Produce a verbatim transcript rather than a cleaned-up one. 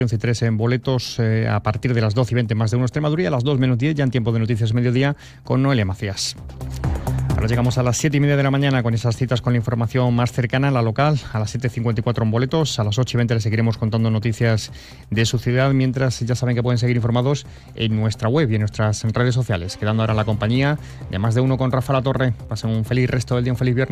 once y tres en boletos eh, a partir de las doce y veinte más de uno Extremadura, y a las dos menos diez ya en tiempo de Noticias Mediodía con Noelia Macías. Ahora llegamos a las siete y media de la mañana con esas citas con la información más cercana, la local, a las siete cincuenta y cuatro en boletos, a las ocho y veinte les seguiremos contando noticias de su ciudad, mientras ya saben que pueden seguir informados en nuestra web y en nuestras redes sociales, quedando ahora la compañía de Más de Uno con Rafa La Torre. Pasen un feliz resto del día, un feliz viernes.